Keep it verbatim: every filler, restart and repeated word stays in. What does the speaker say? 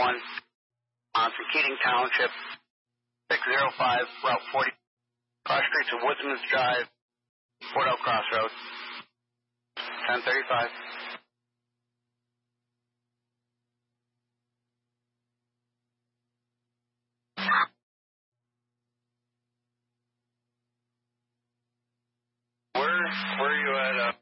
one, on to Keating Township, six oh five, Route forty, cross streets of Woodsman's Drive, Fordell Crossroads, ten thirty-five. Where, where are you at? Uh